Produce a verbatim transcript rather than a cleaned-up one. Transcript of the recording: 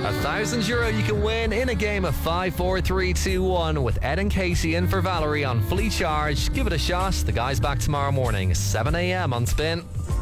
A thousand euro you can win in a game of five, four, three, two, one with Ed and Casey in for Valerie on Fully Charged. Give it a shot. The guy's back tomorrow morning, seven a.m. on Spin.